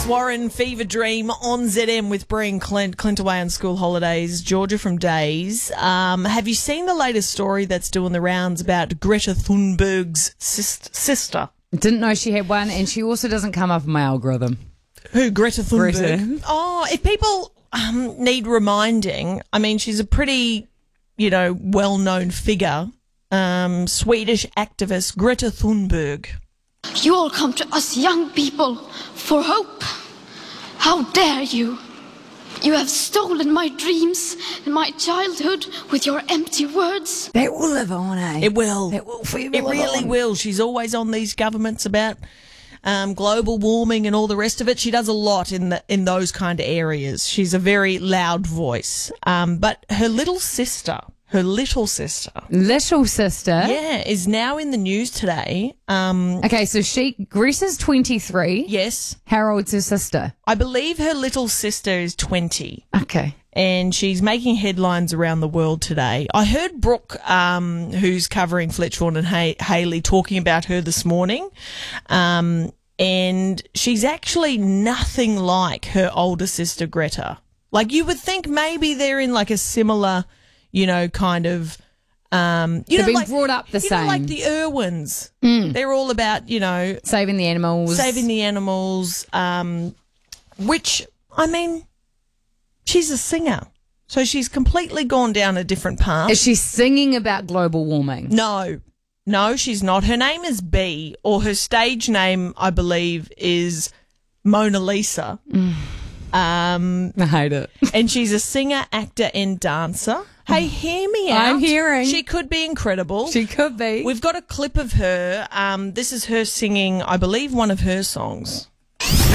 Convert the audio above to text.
Warren, Fever Dream on ZM with Bree and Clint. Clint away on school holidays, Georgia from Days. Have you seen the latest story that's doing the rounds about Greta Thunberg's sister? Didn't know she had one, and she also doesn't come up in my algorithm. Who, Greta Thunberg? Greta. Oh, if people need reminding, I mean, she's a pretty, well-known figure. Swedish activist Greta Thunberg. You all come to us young people for hope. How dare you? You have stolen my dreams and my childhood with your empty words. That will live on, eh? It will. It will forever It live really on. will. She's always on these governments about global warming and all the rest of it. She does a lot in those kind of areas. She's a very loud voice. But her little sister, Little sister? yeah, is now in the news today. Okay, so Greta's 23. Yes, How old's her sister? I believe her little sister is 20. Okay. And she's making headlines around the world today. I heard Brooke, who's covering Fletchhorn and Haley, talking about her this morning. And she's actually nothing like her older sister, Greta. Like, you would think maybe they're in like a similar, kind of, They've been like, brought up the same. like the Irwins. They're all about, Saving the animals. Which, I mean, she's a singer. So she's completely gone down a different path. Is she singing about global warming? No, she's not. Her name is B, or her stage name, I believe, is Mona Lisa. I hate it. And she's a singer, actor, and dancer. Hey, hear me out. I'm hearing. She could be incredible. She could be. We've got a clip of her. This is her singing, I believe, one of her songs.